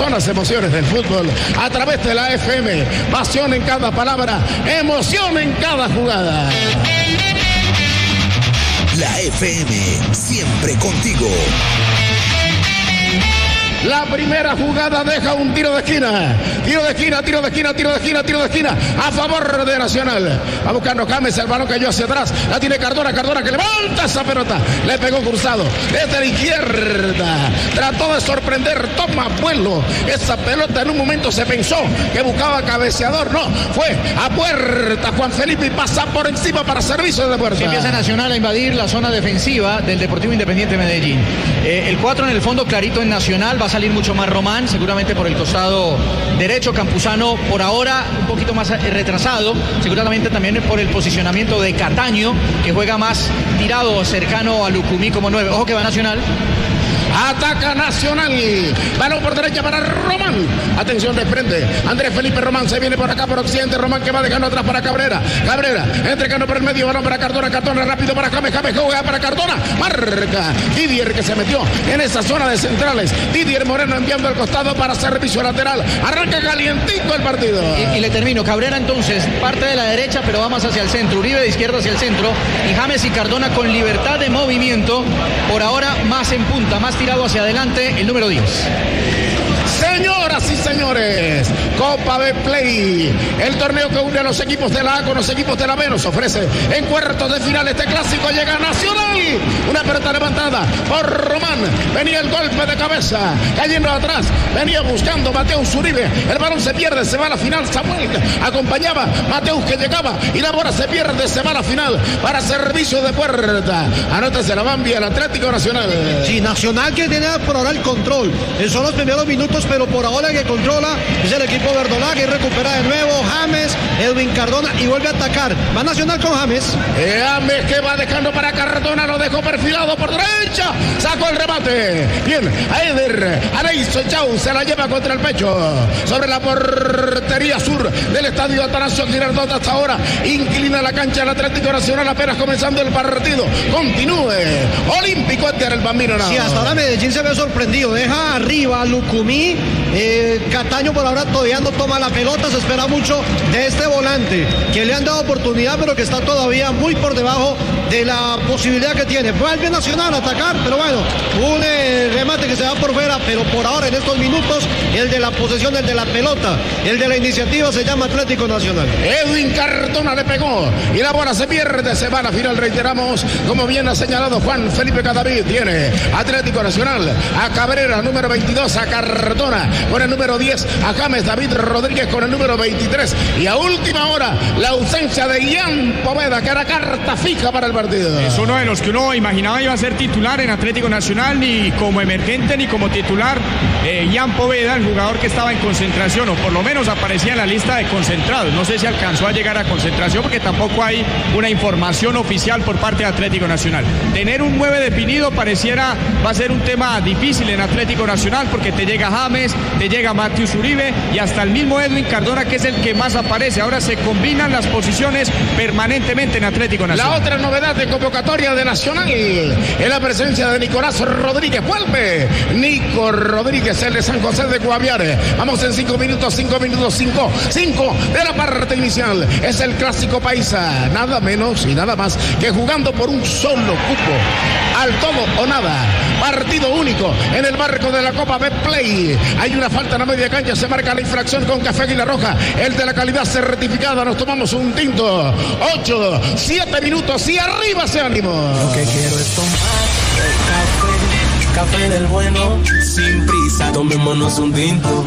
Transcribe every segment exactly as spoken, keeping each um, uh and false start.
son las emociones del fútbol a través de la F M. Pasión en cada palabra, emoción en cada jugada. La F M, siempre contigo. La primera jugada deja un tiro de esquina. Tiro de esquina, tiro de esquina, tiro de esquina, tiro de esquina. A favor de Nacional. Va buscando James, el balón cayó hacia atrás. La tiene Cardona, Cardona que levanta esa pelota. Le pegó cruzado. Desde la izquierda. Trató de sorprender, toma vuelo. Esa pelota en un momento se pensó que buscaba cabeceador. No, fue a puerta Juan Felipe y pasa por encima para servicio de puerta. Sí, empieza Nacional a invadir la zona defensiva del Deportivo Independiente Medellín. Eh, el cuatro en el fondo clarito en Nacional. Va a salir mucho más Román, seguramente por el costado derecho. Campuzano por ahora un poquito más retrasado, seguramente también por el posicionamiento de Cataño, que juega más tirado cercano a Lucumí como nueve. Ojo que va Nacional. Ataca Nacional. Balón por derecha para Román. Atención de frente. Andrés Felipe Román se viene por acá por occidente. Román que va dejando atrás para Cabrera. Cabrera entregando por el medio. Balón para Cardona. Cardona rápido para James. James juega para Cardona. Marca Didier que se metió en esa zona de centrales. Didier Moreno enviando al costado para servicio lateral. Arranca calientito el partido. Y, y le termino. Cabrera entonces parte de la derecha pero va más hacia el centro. Uribe de izquierda hacia el centro. Y James y Cardona con libertad de movimiento. Por ahora más en punta, más tirado hacia adelante el número diez. Señoras y señores, Copa Betplay, el torneo que une a los equipos de la A con los equipos de la B, nos ofrece en cuartos de final este clásico. Llega Nacional, una pelota levantada por Román, venía el golpe de cabeza, cayendo atrás, venía buscando Mateus Uribe, el balón se pierde, se va a la final. Samuel acompañaba Mateus que llegaba y la bola se pierde, se va a la final para servicio de puerta. Anótese la Bambi, el Atlético Nacional. Sí, Nacional que tiene por ahora el control, son los primeros minutos, pero por ahora el que controla es el equipo verdolaga y recupera de nuevo James, Edwin Cardona y vuelve a atacar. Va Nacional con James. Eh, James que va dejando para Cardona, lo dejó perfilado por derecha, sacó el remate. Bien, a Eder, Areizo Chau se la lleva contra el pecho, sobre la portería sur del estadio Atanasio Girardot. Hasta ahora inclina la cancha el Atlético Nacional, apenas comenzando el partido. Continúe, olímpico este era el bambino. No. Sí, hasta ahora Medellín se ve sorprendido, deja arriba a Lucumí. Eh, Cataño por ahora todavía no toma la pelota, se espera mucho de este volante que le han dado oportunidad pero que está todavía muy por debajo de la posibilidad que tiene. Vuelve Nacional a atacar, pero bueno, un eh, remate que se va por fuera, pero por ahora en estos minutos el de la posesión, el de la pelota, el de la iniciativa se llama Atlético Nacional. Edwin Cardona le pegó y la bola se pierde, se va a la final. Reiteramos, como bien ha señalado Juan Felipe Cadavid, tiene Atlético Nacional a Cabrera número veintidós, a Cardona con el número diez, a James David Rodríguez con el número veintitrés y a última hora la ausencia de Ian Poveda, que era carta fija para el partido. Es uno de los que uno imaginaba iba a ser titular en Atlético Nacional, ni como emergente ni como titular. eh, Ian Poveda, el jugador que estaba en concentración, o por lo menos aparecía en la lista de concentrados. No sé si alcanzó a llegar a concentración porque tampoco hay una información oficial por parte de Atlético Nacional. Tener un nueve definido pareciera va a ser un tema difícil en Atlético Nacional, porque te llega James, te llega Mateus Uribe y hasta el mismo Edwin Cardona, que es el que más aparece. Ahora se combinan las posiciones permanentemente en Atlético Nacional. La otra novedad de convocatoria de Nacional es la presencia de Nicolás Rodríguez. Vuelve Nico Rodríguez, el de San José de Guaviare. Vamos en cinco minutos, cinco minutos, cinco, cinco de la parte inicial. Es el clásico paisa, nada menos y nada más que jugando por un solo cupo, al todo o nada. Partido único en el marco de la Copa Betplay. Hay una falta en la media cancha, se marca la infracción con café Águila Roja, el de la calidad certificada. Nos tomamos un tinto. Ocho, siete minutos y arriba ese ánimo. Lo que quiero es tomar café, café del bueno, sin prisa, tomémonos un tinto.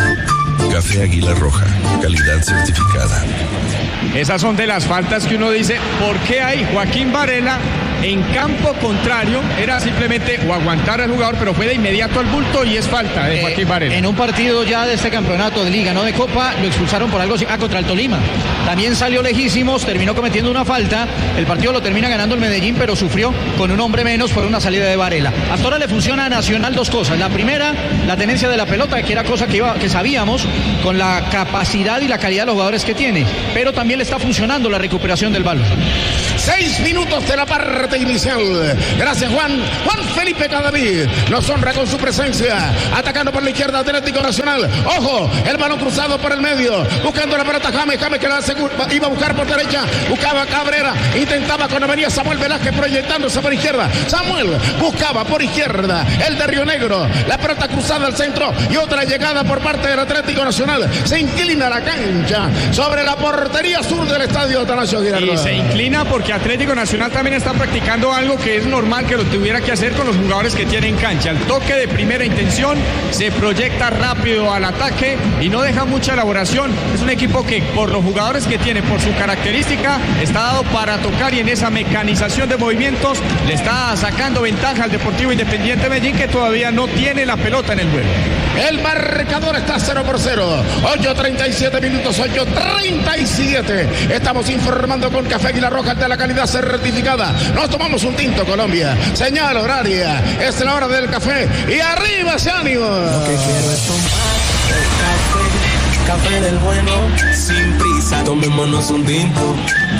Café Águila Roja, calidad certificada. Esas son de las faltas que uno dice, ¿por qué hay Joaquín Varela en campo contrario? Era simplemente o aguantar al jugador, pero fue de inmediato al bulto y es falta de Joaquín Varela. Eh, en un partido ya de este campeonato de Liga, no de Copa, lo expulsaron por algo así. Ah, contra el Tolima. También salió lejísimos, terminó cometiendo una falta. El partido lo termina ganando el Medellín, pero sufrió con un hombre menos por una salida de Varela. Hasta ahora le funciona a Nacional dos cosas. La primera, la tenencia de la pelota, que era cosa que, iba, que sabíamos, con la capacidad y la calidad de los jugadores que tiene. Pero también le está funcionando la recuperación del balón. Seis minutos de la parte inicial. Gracias, Juan. Juan Felipe Cadavid nos honra con su presencia. Atacando por la izquierda, Atlético Nacional. Ojo, el balón cruzado por el medio. Buscando la pelota James. James que la asegura, iba a buscar por derecha. Buscaba Cabrera. Intentaba cuando venía Samuel Velázquez proyectándose por izquierda. Samuel buscaba por izquierda. El de Río Negro. La pelota cruzada al centro. Y otra llegada por parte del Atlético Nacional. Se inclina la cancha sobre la portería sur del estadio Atanasio Girardot. Y se inclina porque Atlético Nacional también está practicando algo que es normal que lo tuviera que hacer con los jugadores que tienen cancha. El toque de primera intención, se proyecta rápido al ataque y no deja mucha elaboración. Es un equipo que por los jugadores que tiene, por su característica, está dado para tocar y en esa mecanización de movimientos le está sacando ventaja al Deportivo Independiente Medellín, que todavía no tiene la pelota en el juego. El marcador está cero por cero. ocho treinta y siete minutos, ocho treinta y siete. Estamos informando con Café Águila Roja de la calidad certificada. Nos tomamos un tinto, Colombia. Señal horaria. Es la hora del café. Y arriba ese ánimo. Lo que quiero es tomar café, café del bueno, sin prisa. Tomémonos un tinto.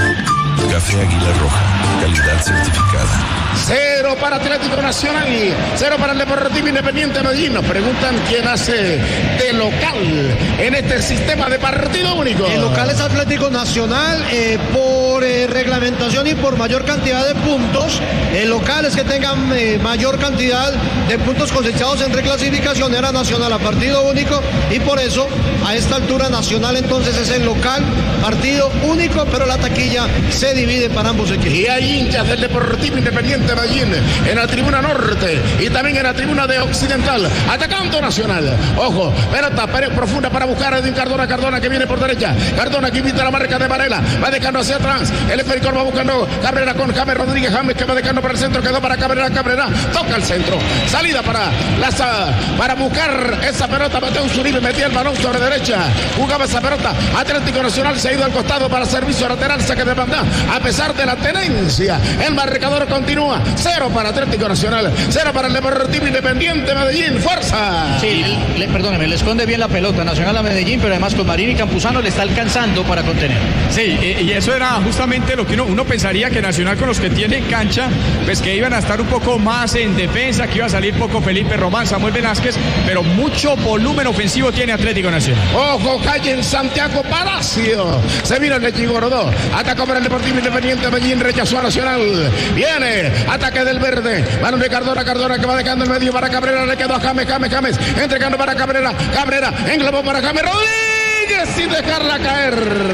Café Águila Roja, calidad certificada. Cero para Atlético Nacional, cero para el Deportivo Independiente Medellín. Nos preguntan quién hace de local en este sistema de partido único. El local es Atlético Nacional eh, por eh, reglamentación y por mayor cantidad de puntos. El local es que tengan eh, mayor cantidad de puntos cosechados en reclasificación. Era Nacional a partido único y por eso a esta altura Nacional entonces es el local, partido único, pero la taquilla se divide para ambos equipos. Y hay hinchas del Deportivo Independiente Medellín en la tribuna norte y también en la tribuna de occidental. Atacando Nacional. Ojo, pelota profunda para buscar a Edwin Cardona. Cardona que viene por derecha. Cardona que invita la marca de Varela. Va dejando hacia atrás. El esférico va buscando Cabrera con James Rodríguez. James que va dejando para el centro. Quedó para Cabrera. Cabrera toca el centro. Salida para Laza, para buscar esa pelota. Mateo Zuribe metía el balón sobre derecha. Jugaba esa pelota. Atlético Nacional se ha ido al costado para servicio lateral. Saque de banda. A pesar de la tenencia, el marcador continúa. Cero para Atlético Nacional, cero para el Deportivo Independiente Medellín. ¡Fuerza! Sí, le, perdóneme, le esconde bien la pelota Nacional a Medellín, pero además con Marín y Campuzano le está alcanzando para contener. Sí, y eso era justamente lo que uno, uno pensaría que Nacional, con los que tiene cancha, pues que iban a estar un poco más en defensa, que iba a salir poco Felipe Román, Samuel Velázquez, pero mucho volumen ofensivo tiene Atlético Nacional. Ojo, calle en Santiago Palacio. Se vino el Lechigorodó. Atacó para el Deportivo Independiente Medellín, rechazó a Nacional. Viene, ataque del verde. Balón de Cardona, Cardona que va dejando el medio para Cabrera. Le quedó a James, James, James. Entregando para Cabrera. Cabrera, englobó para James Rodríguez sin dejarla caer.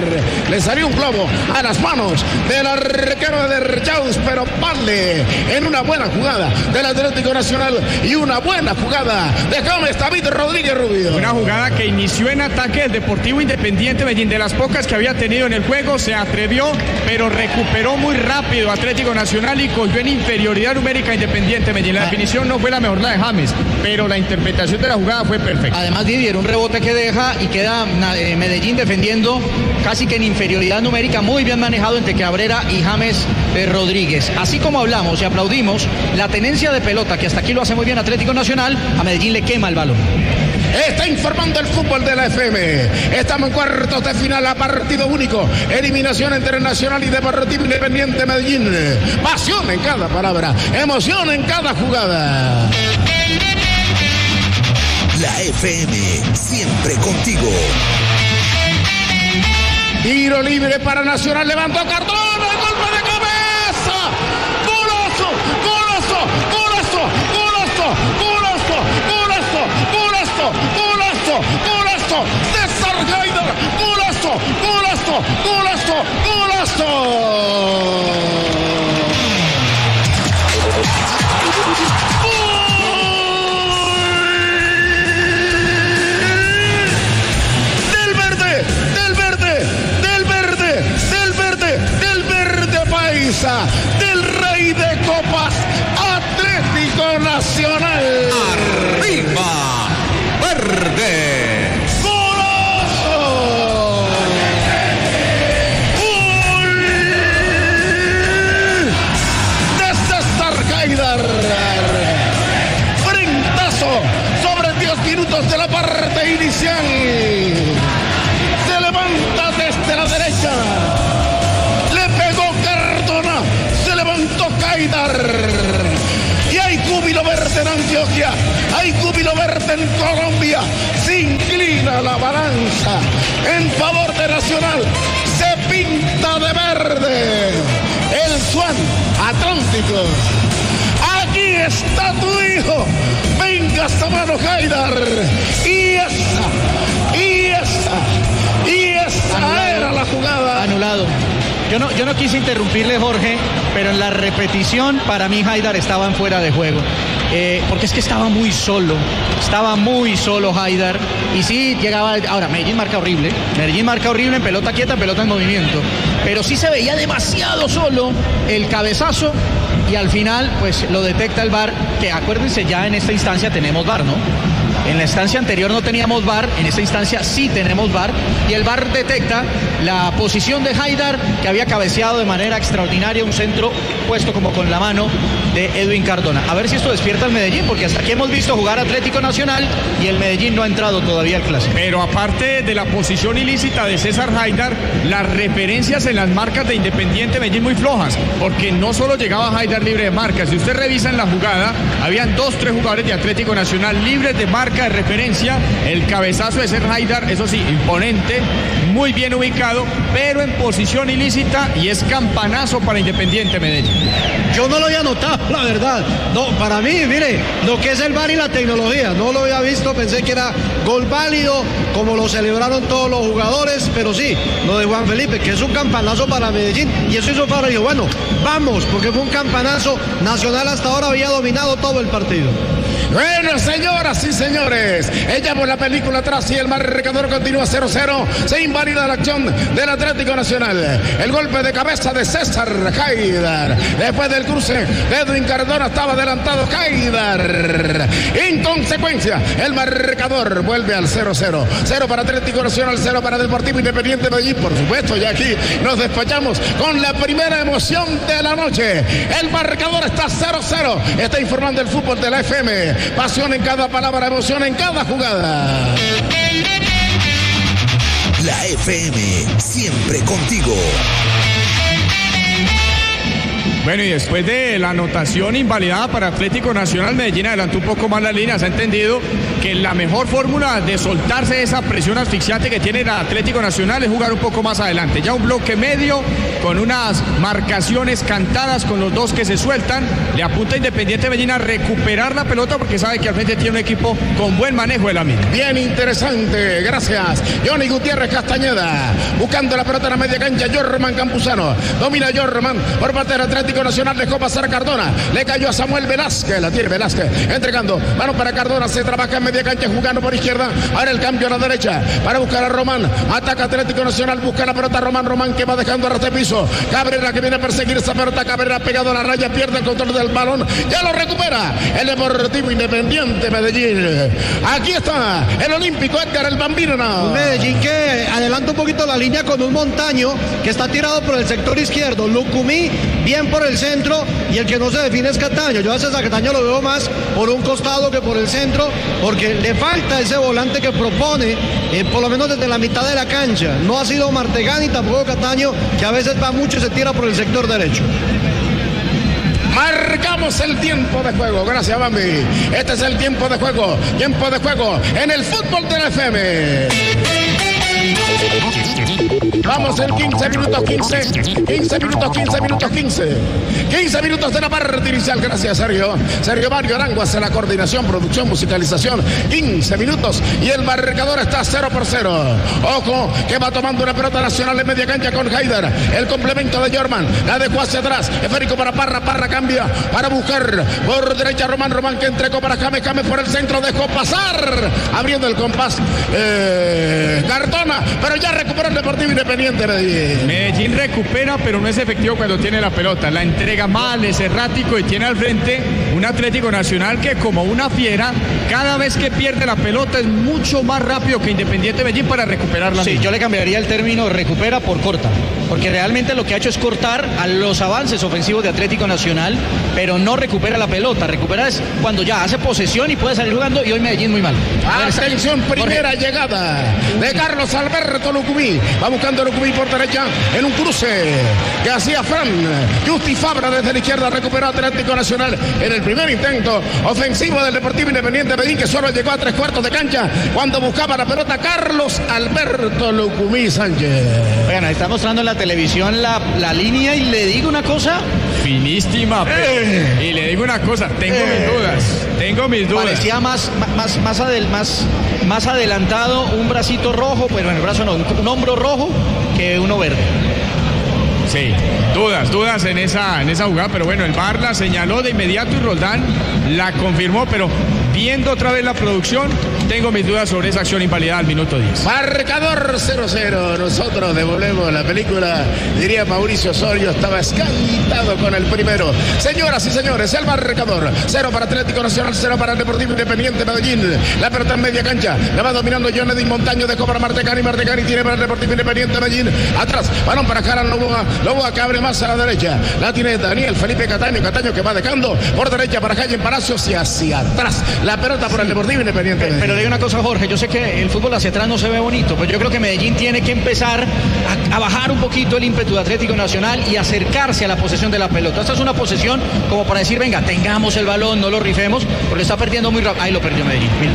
Le salió un globo a las manos del arquero de Derchaus, pero vale en una buena jugada del Atlético Nacional y una buena jugada de James David Rodríguez Rubio. Una jugada que inició en ataque el Deportivo Independiente Medellín, de las pocas que había tenido en el juego. Se atrevió, pero recuperó muy rápido Atlético Nacional y cogió en inferioridad numérica Independiente Medellín. La definición no fue la mejor, la de James, pero la interpretación de la jugada fue perfecta. Además, Didier, un rebote que deja y queda eh, Medellín defendiendo casi que en inferioridad numérica, muy bien manejado entre Cabrera y James eh, Rodríguez. Así como hablamos y aplaudimos la tenencia de pelota, que hasta aquí lo hace muy bien Atlético Nacional, a Medellín le quema el balón. Está informando el fútbol de la F M. Estamos en cuartos de final a partido único. Eliminación entre Nacional y Deportivo Independiente Medellín. Pasión en cada palabra, emoción en cada jugada. La F M, siempre contigo. Tiro libre para Nacional, levantó Cardona, golpe de cabeza. ¡Golazo! ¡Golazo! ¡Golazo! ¡Golazo! ¡Golazo! ¡Golazo! ¡Golazo! ¡Golazo! ¡Golazo! ¡César Gaider! ¡Golazo! ¡Golazo! ¡Golazo! ¡Golazo! Del rey de copas, Atlético Nacional. Arriba, verde. ¡Golazo! ¡Uy! De César Gaider. Frentazo sobre diez minutos de la parte inicial. Se levanta desde la derecha. Le pegó Cardona. Antioquia, hay júbilo verde en Colombia, se inclina la balanza en favor de Nacional, se pinta de verde el Swan Atlántico. Aquí está tu hijo, venga esta mano Haidar, y esa, y esa, y esa anulado, era la jugada. Anulado. Yo no, yo no quise interrumpirle, Jorge, pero en la repetición para mí Haidar estaba en fuera de juego. Eh, porque es que estaba muy solo, estaba muy solo Haidar, y sí llegaba, ahora Medellín marca horrible, Medellín marca horrible en pelota quieta, en pelota en movimiento, pero sí se veía demasiado solo el cabezazo, y al final pues lo detecta el V A R, que acuérdense ya en esta instancia tenemos V A R, ¿no? En la instancia anterior no teníamos V A R, en esta instancia sí tenemos V A R, y el V A R detecta la posición de Haidar, que había cabeceado de manera extraordinaria un centro puesto como con la mano de Edwin Cardona. A ver si esto despierta al Medellín, porque hasta aquí hemos visto jugar Atlético Nacional y el Medellín no ha entrado todavía al clásico. Pero aparte de la posición ilícita de César Haidar, las referencias en las marcas de Independiente Medellín muy flojas, porque no solo llegaba Haidar libre de marca, si usted revisa en la jugada, habían dos, tres jugadores de Atlético Nacional libres de marca de referencia, el cabezazo de César Haidar, eso sí, imponente, muy bien ubicado, pero en posición ilícita, y es campanazo para Independiente Medellín. Yo no lo había notado, la verdad. No, para mí, mire, lo que es el V A R y la tecnología, no lo había visto, pensé que era gol válido, como lo celebraron todos los jugadores, pero sí, lo de Juan Felipe, que es un campanazo para Medellín, y eso hizo para yo, bueno, vamos, porque fue un campanazo. Nacional hasta ahora había dominado todo el partido. Bueno, señoras y señores, ella por la película atrás y el marcador continúa cero cero. Se invalida la acción del Atlético Nacional. El golpe de cabeza de César Haidar. Después del cruce de Edwin Cardona estaba adelantado Haidar. En consecuencia, el marcador vuelve al cero cero. cero para Atlético Nacional, cero para Deportivo Independiente Medellín. Por supuesto, ya aquí nos despachamos con la primera emoción de la noche. El marcador está cero cero. Está informando el fútbol de la F M. Pasión en cada palabra, emoción en cada jugada. La F M, siempre contigo. Bueno, y después de la anotación invalidada para Atlético Nacional, Medellín adelantó un poco más las líneas. Ha entendido que la mejor fórmula de soltarse de esa presión asfixiante que tiene el Atlético Nacional es jugar un poco más adelante. Ya un bloque medio con unas marcaciones cantadas con los dos que se sueltan. Le apunta a Independiente Medellín a recuperar la pelota porque sabe que al frente tiene un equipo con buen manejo de la misma. Bien interesante, gracias. Johnny Gutiérrez Castañeda buscando la pelota en la media cancha. Jorman Campuzano domina Jorman por parte del Atlético Nacional, dejó pasar a Cardona, le cayó a Samuel Velázquez, la tiene Velázquez, entregando, mano para Cardona, se trabaja en media cancha jugando por izquierda, ahora el cambio a la derecha, para buscar a Román, ataca Atlético Nacional, busca la pelota Román, Román que va dejando a ras de piso, Cabrera que viene a perseguir esa pelota, Cabrera pegado a la raya, pierde el control del balón, ya lo recupera, el Deportivo Independiente Medellín, aquí está, el Olímpico Edgar el Bambino. Un Medellín que adelanta un poquito la línea con un Montaño, que está tirado por el sector izquierdo, Lucumí, bien por el centro, y el que no se define es Cataño. Yo a veces a Cataño lo veo más por un costado que por el centro, porque le falta ese volante que propone, eh, por lo menos desde la mitad de la cancha. No ha sido Martegani y tampoco Cataño, que a veces va mucho y se tira por el sector derecho. Marcamos el tiempo de juego, gracias Bambi. Este es el tiempo de juego, tiempo de juego en el fútbol de la F M. Vamos en quince minutos, quince, quince minutos, quince minutos, quince. quince minutos de la parte inicial, gracias Sergio. Sergio Mario Arango hace la coordinación, producción, musicalización. quince minutos y el marcador está cero por cero. Ojo, que va tomando una pelota Nacional en media cancha con Haidar. El complemento de Jorman, la dejó hacia atrás. Esférico para Parra, Parra cambia para buscar por derecha Román, Román que entregó para James, James por el centro, dejó pasar. Abriendo el compás, eh, Cardona, pero ya recuperó el Deportivo Independiente Medellín. Medellín recupera, pero no es efectivo cuando tiene la pelota. La entrega mal, es errático y tiene al frente un Atlético Nacional que, como una fiera, cada vez que pierde la pelota es mucho más rápido que Independiente Medellín para recuperarla. Sí, yo le cambiaría el término recupera por corta. porque realmente lo que ha hecho es cortar a los avances ofensivos de Atlético Nacional, pero no recupera la pelota. Recupera es cuando ya hace posesión y puede salir jugando, y hoy Medellín muy mal. Atención, primera Jorge. Llegada de Carlos Alberto Lucumí. Va buscando Lucumí por derecha en un cruce que hacía Fran. Justi Fabra desde la izquierda recuperó Atlético Nacional en el primer intento ofensivo del Deportivo Independiente Medellín, que solo llegó a tres cuartos de cancha cuando buscaba la pelota Carlos Alberto Lucumí Sánchez. Bueno, está mostrando en la televisión la, la línea, y le digo una cosa finísima, eh. y le digo una cosa, tengo eh. mis dudas, tengo mis dudas. Parecía más, más, más, adel, más, más adelantado un bracito rojo, pero en el brazo no, un, un hombro rojo que uno verde. Sí, dudas, dudas en esa, en esa jugada, pero bueno, el V A R la señaló de inmediato y Roldán la confirmó, pero viendo otra vez la producción, tengo mis dudas sobre esa acción invalidada al minuto diez. Marcador cero cero, nosotros devolvemos la película, diría Mauricio Osorio, estaba escanditado con el primero. Señoras y señores, el marcador, cero para Atlético Nacional, cero para el Deportivo Independiente Medellín. La pelota en media cancha, la va dominando John Eddy Montaño, dejó para Martecani, Martecani tiene para el Deportivo Independiente Medellín, atrás, balón para Caran Loboa, Loboa que abre más a la derecha, la tiene Daniel Felipe Cataño, Cataño que va dejando por derecha para Jaime Palacios y hacia atrás, la pelota por el Deportivo Independiente Medellín. Pero le digo una cosa, Jorge, yo sé que el fútbol hacia atrás no se ve bonito, pero yo creo que Medellín tiene que empezar a, a bajar un poquito el ímpetu de Atlético Nacional y acercarse a la posesión de la pelota. Esta es una posesión como para decir, venga, tengamos el balón, no lo rifemos, porque está perdiendo muy rápido. Ahí lo perdió Medellín. Mira.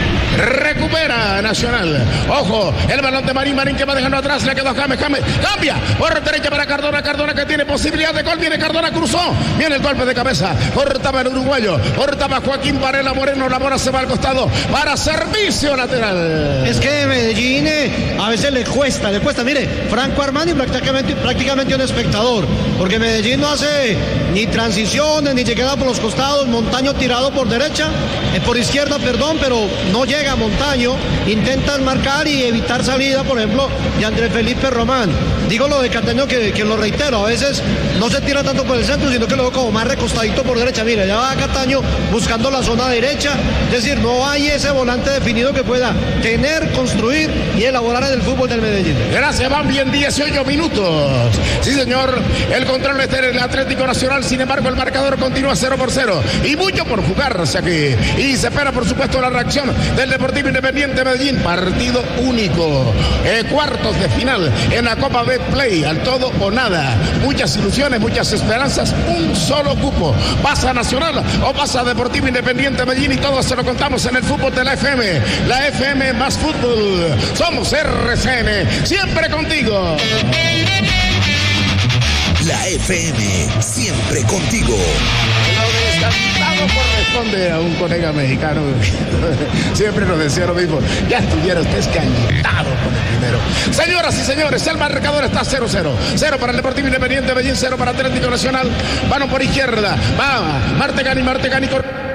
Recupera Nacional. Ojo, el balón de Marín, Marín que va dejando atrás, le quedó a James, James cambia por derecha para Cardona, Cardona que tiene posibilidad de gol, viene Cardona, cruzó, viene el golpe de cabeza, cortaba el uruguayo, cortaba Joaquín Varela Moreno, la bola se va al costado para servicio lateral. Es que Medellín eh, a veces le cuesta, le cuesta, mire, Franco Armani prácticamente, prácticamente un espectador, porque Medellín no hace ni transiciones, ni llegada por los costados, Montaño tirado por derecha, eh, por izquierda, perdón, pero no llega a Montaño, intentan marcar y evitar salida, por ejemplo, de Andrés Felipe Román. Digo lo de Cataño que, que lo reitero, a veces no se tira tanto por el centro, sino que lo veo como más recostadito por derecha. Mira, ya va Cataño buscando la zona derecha, es decir, no hay ese volante definido que pueda tener, construir y elaborar en el fútbol del Medellín. Gracias, van bien dieciocho minutos. Sí, señor, el control está en el Atlético Nacional, sin embargo, el marcador continúa cero por cero y mucho por jugarse aquí. Y se espera, por supuesto, la reacción del Deportivo Independiente Medellín, partido único, eh, cuartos de final en la Copa Betplay, al todo o nada, muchas ilusiones, muchas esperanzas, un solo cupo, pasa Nacional o pasa Deportivo Independiente Medellín, y todo se lo contamos en el fútbol de la F M, la F M más fútbol, somos R C N, siempre contigo. La F M, siempre contigo. Lo descantado corresponde a un colega mexicano. Siempre nos decía lo mismo. Ya estuviera usted escantado con el primero. Señoras y señores, el marcador está cero cero. cero para el Deportivo Independiente Medellín, cero para Atlético Nacional. Van por izquierda. Va Martegani, Martegani.